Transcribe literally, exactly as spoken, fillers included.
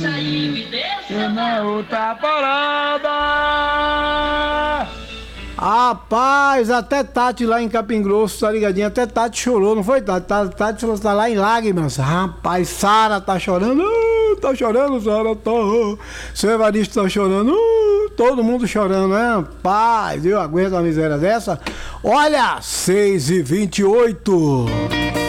Na outra parada. Rapaz, até Tati lá em Capim Grosso, tá ligadinho? Até Tati chorou, não foi, Tati? Tati, Tati tá lá em lágrimas. Rapaz, Sara tá chorando. Uh, tá chorando, Sara, tá. Uh. Seu Evaristo tá chorando. Uh, todo mundo chorando, né? Rapaz, eu aguento uma miséria dessa. Olha, seis e vinte e oito.